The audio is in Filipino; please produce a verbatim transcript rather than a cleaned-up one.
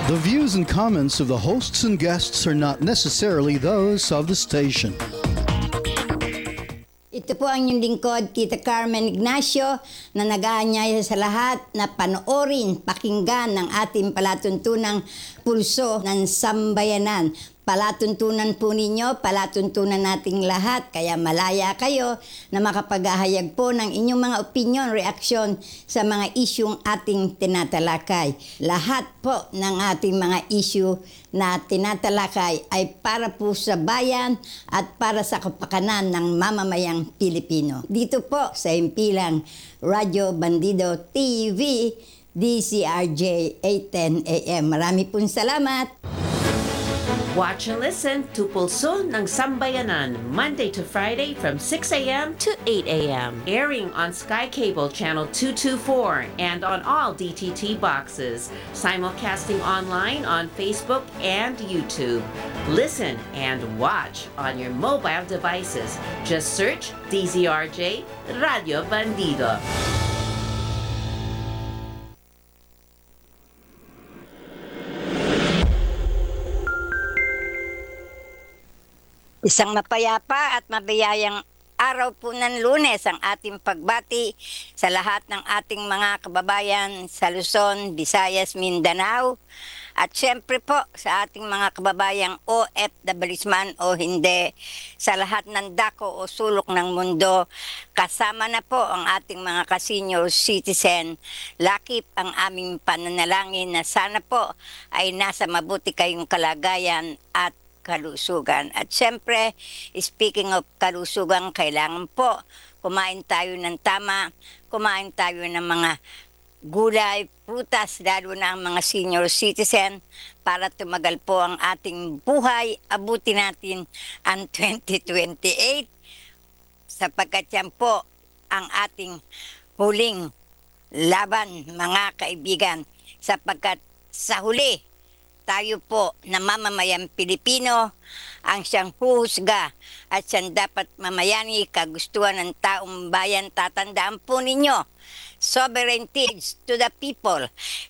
The views and comments of the hosts and guests are not necessarily those of the station. Ito po ang inyong lingkod, Tita Carmen Ignacio, na nag-aanyaya sa lahat na panoorin, pakinggan ng ating palatuntunang pulso ng sambayanan. Palatuntunan po ninyo, palatuntunan nating lahat, kaya malaya kayo na makapaghahayag po ng inyong mga opinion, reaksyon sa mga isyung ating tinatalakay. Lahat po ng ating mga issue na tinatalakay ay para po sa bayan at para sa kapakanan ng mamamayang Pilipino. Dito po sa himpilang Radyo Bandido T V, D C R J eight ten A M. Marami pong salamat! Watch and listen to Pulso ng Sambayanan, Monday to Friday from six a m to eight a m Airing on Sky Cable Channel two twenty-four and on all D T T boxes. Simulcasting online on Facebook and YouTube. Listen and watch on your mobile devices. Just search D Z R J Radio Bandido. Isang mapayapa at mabiyayang araw po ng Lunes ang ating pagbati sa lahat ng ating mga kababayan sa Luzon, Visayas, Mindanao. At syempre po sa ating mga kababayang O F W man o hindi, sa lahat ng dako o sulok ng mundo, kasama na po ang ating mga ka-senior citizen. Lakip ang aming pananalangin na sana po ay nasa mabuti kayong kalagayan at kalusugan. At syempre, speaking of kalusugan, kailangan po kumain tayo ng tama, kumain tayo ng mga gulay, prutas, lalo na ang mga senior citizen para tumagal po ang ating buhay. Abuti natin ang twenty twenty-eight sapagkat yan po ang ating huling laban, mga kaibigan, sapagkat sa huli tayo po na mamamayang Pilipino ang siyang huhusga at siyang dapat mamayani kagustuhan ng taong bayan. Tatandaan po ninyo, sovereignty to the people.